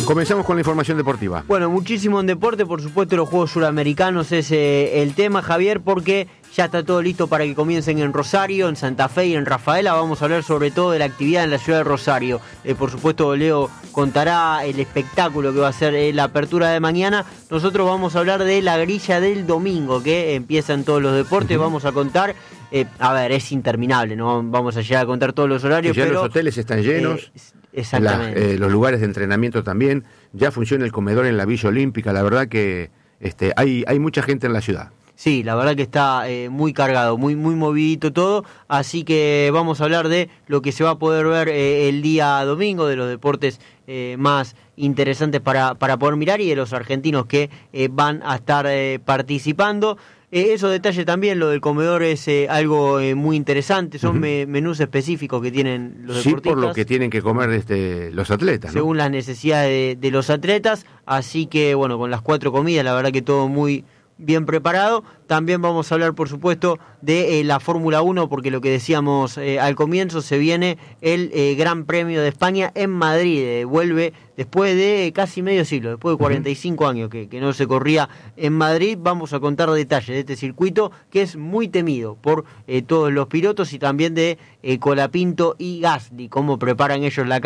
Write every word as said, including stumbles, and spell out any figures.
Comenzamos con la información deportiva. Bueno, muchísimo en deporte, por supuesto los Juegos Suramericanos es eh, el tema, Javier, porque ya está todo listo para que comiencen en Rosario, en Santa Fe y en Rafaela. Vamos a hablar sobre todo de la actividad en la ciudad de Rosario. Eh, por supuesto, Leo contará el espectáculo que va a ser eh, la apertura de mañana. Nosotros vamos a hablar de la grilla del domingo, que empieza en todos los deportes. Uh-huh. Vamos a contar, eh, a ver, es interminable, no vamos a llegar a contar todos los horarios. Que ya pero los hoteles están llenos. Eh, exactamente. La, eh, los lugares de entrenamiento también. Ya funciona el comedor en la Villa Olímpica. La verdad que este, hay, hay mucha gente en la ciudad. Sí, la verdad que está eh, muy cargado, muy muy movidito todo, así que vamos a hablar de lo que se va a poder ver eh, el día domingo, de los deportes eh, más interesantes para, para poder mirar y de los argentinos que eh, van a estar eh, participando. Eh, esos detalles también, lo del comedor es eh, algo eh, muy interesante, son uh-huh. me, menús específicos que tienen los sí, deportistas. Sí, por lo que tienen que comer este, los atletas, ¿no? Según las necesidades de, de los atletas, así que bueno, con las cuatro comidas, la verdad que todo muy bien preparado. También vamos a hablar, por supuesto, de eh, la Fórmula uno, porque lo que decíamos eh, al comienzo, se viene el eh, Gran Premio de España en Madrid. Eh, vuelve después de casi medio siglo, después de cuarenta y cinco uh-huh. años que, que no se corría en Madrid. Vamos a contar detalles de este circuito que es muy temido por eh, todos los pilotos y también de eh, Colapinto y Gasly, cómo preparan ellos la